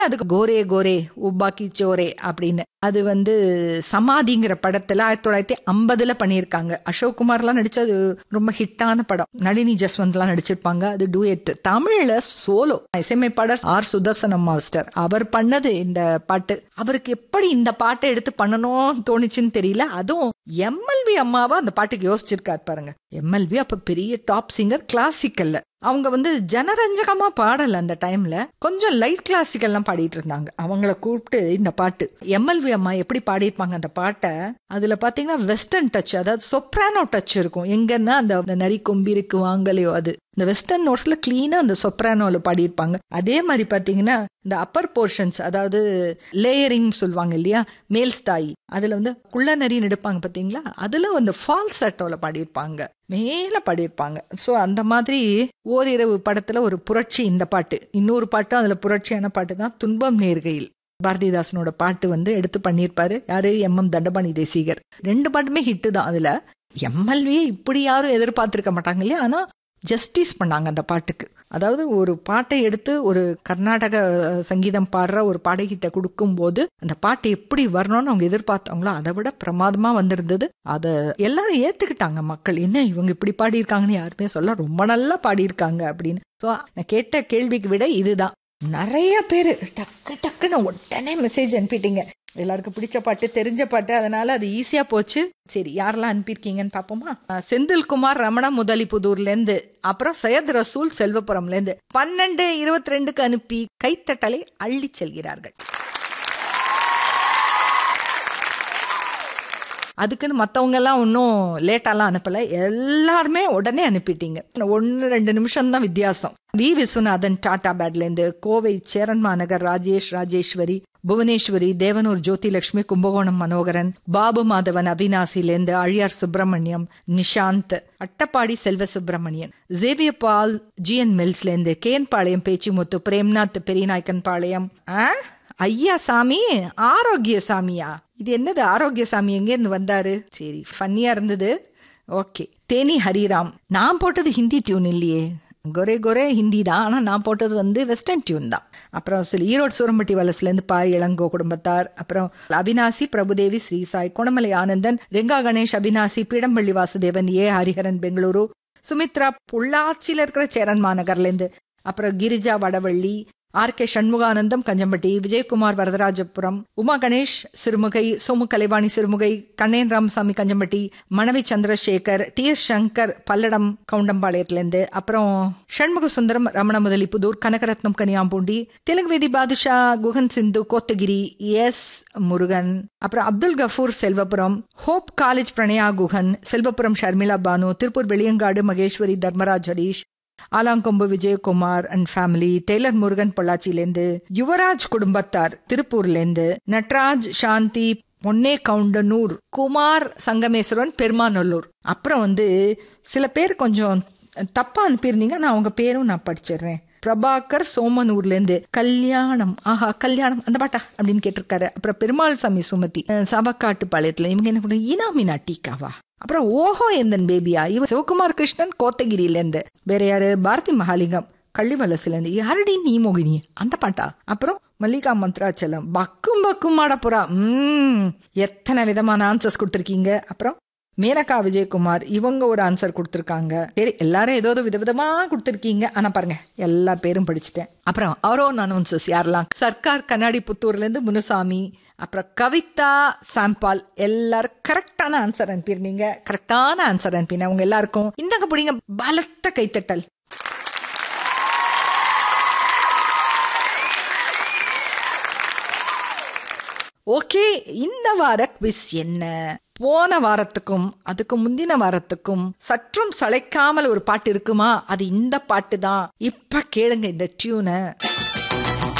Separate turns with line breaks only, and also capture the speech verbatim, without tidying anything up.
அதுக்கு கோரே கோரே உப்பாக்கி சோரே அப்படின்னு அது வந்து சமாதிங்கிற படத்துல ஆயிரத்தி தொள்ளாயிரத்தி ஐம்பதுல பண்ணியிருக்காங்க. அசோக் குமார்லாம் நடிச்ச அது ரொம்ப ஹிட்டான படம். நளினி ஜஸ்வந்த்லாம் நடிச்சிருப்பாங்க. அது டூயட். தமிழ்ல சோலோ இசையமைப்பாளர் ஆர் சுதர்சனம் மாஸ்டர் அவர் பண்ணது இந்த பாட்டு. அவருக்கு எப்படி இந்த பாட்டை எடுத்து பண்ணணும்னு தோணுச்சுன்னு தெரியல. அதுவும் எம்எல்வி அம்மாவா அந்த பாட்டுக்கு யோசிச்சிருக்காரு பாருங்க. எம்எல்வி அப்ப பெரிய டாப் சிங்கர் கிளாசிக்கல்ல. அவங்க வந்து ஜனரஞ்சகமா பாடல அந்த டைம்ல, கொஞ்சம் லைட் கிளாசிக்கல்லாம் பாடிட்டு இருந்தாங்க. அவங்கள கூப்பிட்டு இந்த பாட்டு எம்எல்வி அம்மா எப்படி பாடிருப்பாங்க அந்த பாட்டை. அதுல பாத்தீங்கன்னா வெஸ்டர்ன் டச், அதாவது சொப்ரானோ டச் இருக்கும். எங்கன்னா அந்த நரி கொம்பிருக்கு வாங்கலையோ அது இந்த வெஸ்டர்ன் நோட்ஸ்ல கிளீனா அந்த சொப்ரானோல பாடியிருப்பாங்க. அதே மாதிரி பாத்தீங்கன்னா இந்த அப்பர் போர்ஷன்ஸ், அதாவது லேயரிங் சொல்லுவாங்க இல்லையா, மேல் ஸ்தாயி, அதுல வந்து குள்ள நரி எடுப்பாங்க பாத்தீங்களா, அதுல வந்து ஃபால்ஸ் அட்டோல பாடியிருப்பாங்க, மேல பாடியிருப்பாங்க. ஸோ அந்த மாதிரி ஓரிரவு படத்துல ஒரு புரட்சி இந்த பாட்டு. இன்னொரு பாட்டு அதுல புரட்சியான பாட்டு தான் துன்பம் நேர்கையில். பாரதிதாசனோட பாட்டு வந்து எடுத்து பண்ணியிருப்பாரு. யாரு? M M Dandapani Desikar. ரெண்டு பாட்டுமே ஹிட்டு தான். அதுல எம்எல்வியே இப்படி யாரும் எதிர்பார்த்திருக்க மாட்டாங்க இல்லையா, ஆனா ஜஸ்டிஸ் பண்ணாங்க அந்த பாட்டுக்கு. அதாவது ஒரு பாட்டை எடுத்து ஒரு கர்நாடக சங்கீதம் பாடுற ஒரு பாடகிட்ட கொடுக்கும் போது அந்த பாட்டு எப்படி வரணும்னு அவங்க எதிர்பார்த்தாங்களோ அதை விட பிரமாதமா வந்திருந்தது. அதை எல்லாரும் ஏத்துக்கிட்டாங்க மக்கள். என்ன இவங்க இப்படி பாடியிருக்காங்கன்னு யாருமே சொல்ல, ரொம்ப நல்லா பாடியிருக்காங்க அப்படின்னு. ஸோ நான் கேட்ட கேள்விக்கு விட இதுதான். நிறைய பேர் டக்கு டக்குன்னு உடனே மெசேஜ் அனுப்பிட்டீங்க. எல்லாருக்கும் பிடிச்ச பாட்டு, தெரிஞ்ச பாட்டு, அதனால அது ஈஸியா போச்சு. சரி, யாரெல்லாம் அனுப்பியிருக்கீங்கன்னு பாப்போமா? செந்தில்குமார் ரமணா முதலிபுதூர்ல இருந்து, அப்புறம் சையத் ரசூல் செல்வபுரம்ல இருந்து பன்னெண்டு இருபத்தி ரெண்டுக்கு அனுப்பி கைத்தட்டலை அள்ளி செல்கிறார்கள். அதுக்குன்னு மற்றவங்க எல்லாம் ஒன்றும் லேட்டாலாம் அனுப்பலை, எல்லாருமே உடனே அனுப்பிட்டீங்க. ஒன்று ரெண்டு நிமிஷம் தான் வித்தியாசம். வி விஸ்வநாதன் டாடா பேட்லேருந்து, கோவை சேரன் மாநகர் ராஜேஷ் ராஜேஸ்வரி, புவனேஸ்வரி, தேவனூர் ஜோதிலட்சுமி, கும்பகோணம் மனோகரன், பாபு மாதவன் அவினாசிலேருந்து, அழியார் சுப்பிரமணியம், நிஷாந்த், அட்டப்பாடி செல்வ சுப்பிரமணியன், ஜேவியர் பால் ஜிஎன் மில்ஸ்லேருந்து, கேன்பாளையம் பேச்சிமுத்து, பிரேம்நாத் பெரியநாயக்கன் பாளையம். ஐயா சாமி ஆரோக்கிய சாமியா? இது என்னது ஆரோக்கிய சாமி? எங்கேருந்து வந்தாரு? சரி, ஃபன்னியா இருந்தது. ஓகே. தேனி ஹரிராம், நான் போட்டது ஹிந்தி டியூன் இல்லையே, கொரே கொரே ஹிந்தி தான், ஆனால் நான் போட்டது வந்து வெஸ்டர்ன் டியூன் தான். அப்புறம் சில ஈரோடு சூரம்பட்டி வலசுலேருந்து பா இளங்கோ குடும்பத்தார், அப்புறம் அவினாசி பிரபுதேவி, ஸ்ரீசாய், குணமலை ஆனந்தன், ரெங்கா கணேஷ் அவினாசி, பீடம்பள்ளி வாசுதேவன், ஏ ஹரிஹரன் பெங்களூரு, சுமித்ரா பொள்ளாச்சியில் இருக்கிற சேரன் மாநகர்லேருந்து, அப்புறம் Girija Vadavalli, R K Shanmuganandam Kanjampatti, Vijayakumar Varadharajapuram, Uma Ganesh Sirumugai, Somu Kalaivani Sirumugai, கண்ணேன் Ramasamy Kanjampatti, Manavi Chandrasekhar, D S Shankar Palladam கவுண்டம்பாளையத்திலேருந்து, அப்புறம் சண்முக சுந்தரம் ரமண முதலிபுதூர், கனகரத்னம் கனியாம்பூண்டி, தெலுங்குவேதி பாதுஷா, குகன் சிந்து கோத்தகிரி, எஸ் முருகன், அப்புறம் Abdul Ghafoor Selvapuram, hope college Pranaya Guhan, Selvapuram Sharmila Banu, Tiruppur Veliyangadu Maheswari, Dharmaraj Harish, Alangombu Vijayakumar and family, Taylor Murugan பொள்ளாச்சியிலேருந்து, Yuvraj குடும்பத்தார் திருப்பூர்லேருந்து, நட்ராஜ் சாந்தி பொன்னே கவுண்டனூர், குமார் சங்கமேஸ்வரன் பெருமாநல்லூர். அப்புறம் வந்து சில பேர் கொஞ்சம் தப்பா அனுப்பியிருந்தீங்க, நான் அவங்க பேரும் நான் படிச்சிடுறேன். பிரபாகர் சோமனூர்லேருந்து, கல்யாணம், ஆஹா கல்யாணம் அந்த பாட்டா அப்படின்னு கேட்டிருக்காரு. அப்புறம் பெருமாள் சாமி சுமதி சவக்காட்டு பாளையத்துல, இவங்க என்ன பண்ண ஈனாமினா டீக்காவா. அப்புறம் ஓஹோ எந்தன் பேபியா, இவ சிவகுமார் கிருஷ்ணன் கோத்தகிரியிலேருந்து. வேற யாரு? பாரதி மகாலிங்கம் கள்ளிவலசுலேருந்து, யாரடி நீ மோகினி அந்த பாட்டா. அப்புறம் மல்லிகா மந்த்ராச்சலம், பக்கும் பக்கும் மாடப்புறா. உம் எத்தனை விதமான ஆன்சர்ஸ் கொடுத்துருக்கீங்க. அப்புறம் மேனகா விஜயகுமார், இவங்க ஒரு ஆன்சர் கொடுத்துருக்காங்க. சரி, எல்லாரும் ஏதோ விதவிதமா கொடுத்துருக்கீங்க, ஆனா பாருங்க எல்லா பேரும் படிச்சுட்டேன். அப்புறம் அவரோன் அனௌன்சஸ் யாரெல்லாம்? சர்க்கார் கண்ணாடி புத்தூர்ல இருந்து முனுசாமி, அப்புறம் கவிதா சாம்பால், எல்லாரும் கரெக்டான ஆன்சர் அனுப்பியிருந்தீங்க. கரெக்டான ஆன்சர் அனுப்பின அவங்க எல்லாருக்கும் இந்தங்க பிடிங்க பலத்த கைத்தட்டல். ஓகே, இந்த வார குவிஸ் என்ன? போன வாரத்துக்கும் அதுக்கு முந்தின வாரத்துக்கும் சற்றும் சளைக்காமல் ஒரு பாட்டு இருக்குமா? அது இந்த பாட்டு தான். இப்ப கேளுங்க இந்த டியூனை.